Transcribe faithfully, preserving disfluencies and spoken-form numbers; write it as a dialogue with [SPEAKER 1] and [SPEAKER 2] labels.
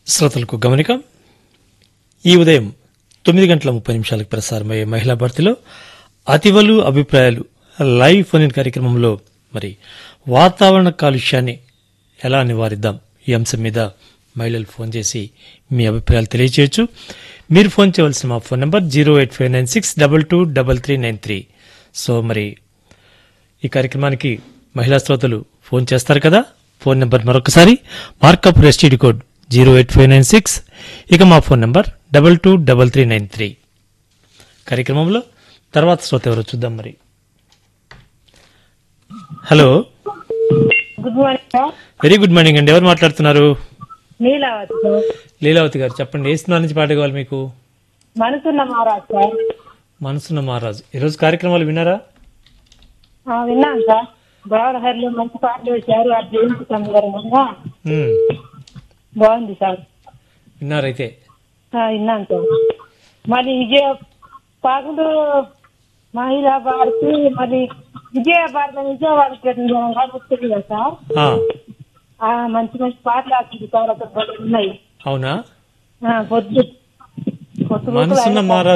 [SPEAKER 1] శ్రోతలకు గమనిక, ఈ ఉదయం తొమ్మిది గంటల ముప్పై నిమిషాలకు ప్రసారమయ్యే మహిళా భర్తీలో అతివలు అభిప్రాయాలు లైవ్ ఫోన్ ఇన్ కార్యక్రమంలో మరి వాతావరణ కాలుష్యాన్ని ఎలా నివారిద్దాం ఈ అంశం మీద మహిళలు ఫోన్ చేసి మీ అభిప్రాయాలు తెలియజేయచ్చు. మీరు ఫోన్ చేయవలసిన మా phone number zero eight five nine six double two double three nine three. So మరి ఈ కార్యక్రమానికి మహిళా శ్రోతలు ఫోన్ చేస్తారు కదా. ఫోన్ నెంబర్ మరొకసారి markup STD code zero eight five nine six, ఇక మా phone number double two double three nine three. కార్యక్రమంలో తర్వాత శ్రోత ఎవరో చూద్దాం. మరి hello,
[SPEAKER 2] good morning sir.
[SPEAKER 1] Very good morning అండి. ఎవరు మాట్లాడుతున్నారు?
[SPEAKER 2] నీలావతి సార్.
[SPEAKER 1] లీలావతి గారు, చెప్పండి ఏ సినిమా నుంచి పాట కావాలి మీకు?
[SPEAKER 2] మనసున్న మహారాజ్ సార్.
[SPEAKER 1] మనసున్న మహారాజు. ఈరోజు కార్యక్రమాలు విన్నారా?
[SPEAKER 2] ఆ, విన్నాను సార్. గోదావరిలో మంచి పాటలు వేశారు. ఆ జయంతి సందర్భంగా
[SPEAKER 1] మ్మ్.
[SPEAKER 2] బాగుంది సార్.
[SPEAKER 1] విన్నారైతే?
[SPEAKER 2] ఆ, విన్నాను సార్. మరి విజయ పాకులు మహిళా భారతి, మరి విజయ భారత విజయవాడకి వస్తుంది కదా సార్.
[SPEAKER 1] ఆ,
[SPEAKER 2] ఆ, మంచి మంచి పాటలు ఆడుతుంది సార్. అక్కడ ఉన్నాయి.
[SPEAKER 1] అవునా?
[SPEAKER 2] ఆ, పొద్దు పొద్దు
[SPEAKER 1] మనసున్న మహారాజు